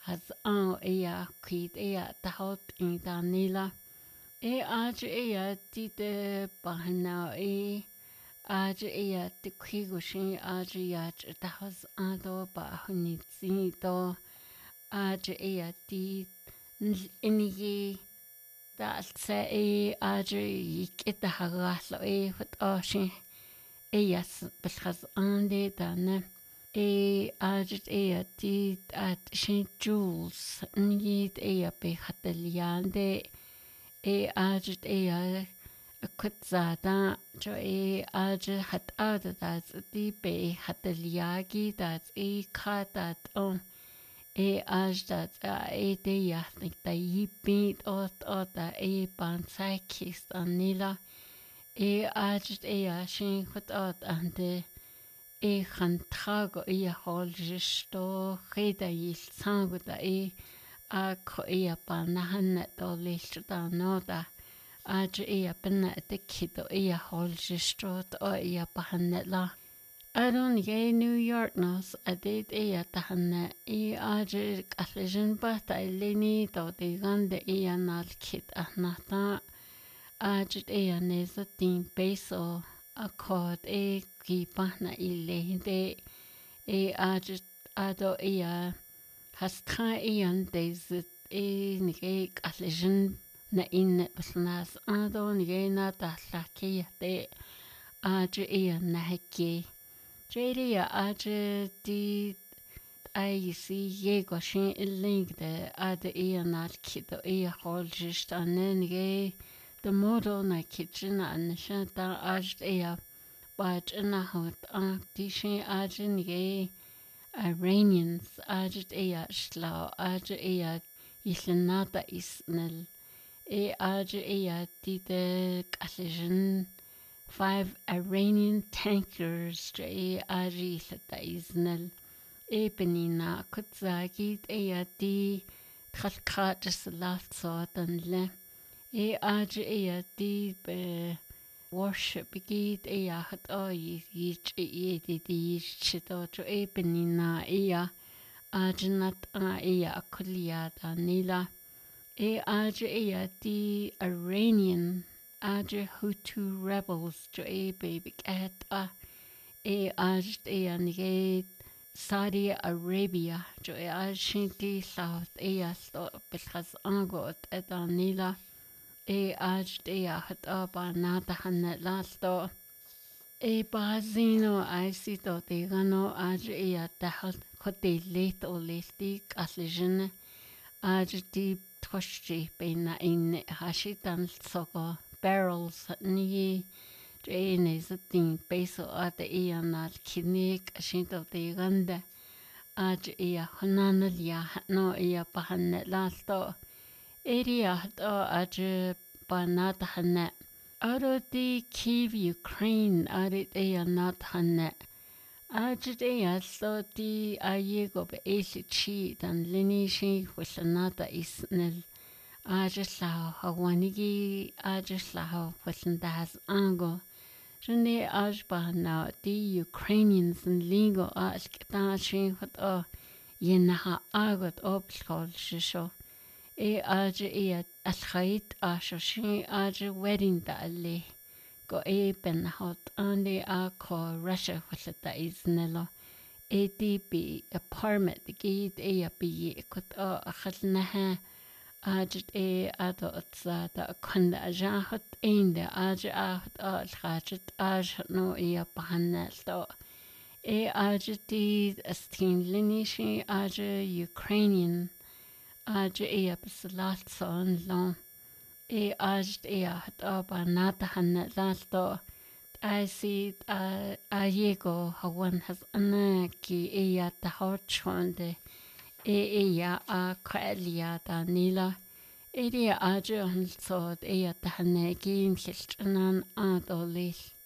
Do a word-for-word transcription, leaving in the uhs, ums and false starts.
has an ea quid ea tahot in danila. E age ea dide bahana e age ea de quigushin age yach tahos ado bahunizito age ea di inigi dalse e age yikita hagaslo e hut oshin eyas bilhas ande dane e age ea di at shin jules nid ea be hateliande e age ea kutzada jo e age hat ada das di be hateliagi das e katat on e age dat e de ja nik da yipit ot ot da e bansakis anila e age ea shin hot ot ande e khantrago e holjisto kheda yil sangu da e a ko e panahan to lishta no da age e penna de kido e holjisto o e pahanela aron ye New York nos adit e tahanna e age kalejin ba ta leni to de gande e anal kit ahnata age e neza tin peso accord e ki pahna ile de e age ado e has tra e an des e nige kalejin na in basnas ado nige na ta laki de age e na heke Jady age di I see ye goshin link de ade e anal kito e holjist anen ge the model na kitchen an shanta age e but na hot an dishin age ge Iranians age e shla age e isnata isnel e age e di de kalejin five Iranian tankers e age lata isnel e penina kutzagi e di khalkat salat sotan le e age e di be worship git e hat o yich e di di chito e penina e age nat a e akulia danila e age e di Iranian age Hutu rebels jo e baby cat a e age e nige Saudi Arabia jo e age shinti south e sto bilhas angot edanila e age e hat aba nata hanne lasto e bazino ai sito de gano age e tahat khote let o lesti kaslejin age di toshti bena in hashitan soko barrels ni drainage thing base at the eanal kinik shinto de ganda age e hananalia no e pahanne lasto area to age banat hanne aro di Kiev Ukraine are e not hanne age e so di ayego be chi dan linishi wisanata isnel age la hawanigi age la wasandas ango jene age ba na di Ukrainians and lingo age ta shin hot o yenaha agot obskol shisho e age e alkhait asho shin age wedding da alle go e ben hot ande a ko Russia wasata isnelo A D B apartment gid e bi kot o khalnaha age e ado atsa da kunda jahat inde age ahat al khajet age no e pahanelto e age di astin linishi age Ukrainian age e beslat son long e age e ahat aba nata hanelto I see uh ayego hawan has anaki e ya ta hochonde e e ya a kwalia da nila e dia aje han so e ya ta hanegi in hiltnan adolis